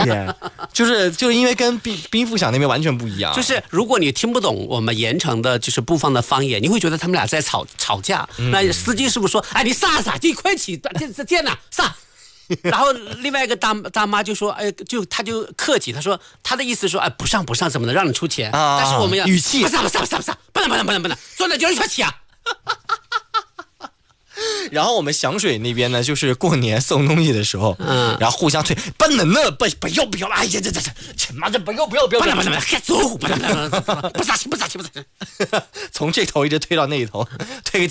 天，就是因为跟兵符响那边完全不一样。 就是如果你听不懂我们盐城的就是部分的方言，你会觉得他们俩在吵架。那司机师傅说：“哎，你撒你快起，这呢撒。”然后另外一个大妈就说：“哎，他就客气，他说他的意思说，哎，不上怎么能让你出钱？但是我们要语气不上，不能，坐那就快起啊！” 然后我们响水那边呢，就是过年送东西的时候，然后互相催，不能呢，不要，哎呀，这妈的不要，不能，走，不撒气，从这头一直推到那一头，推个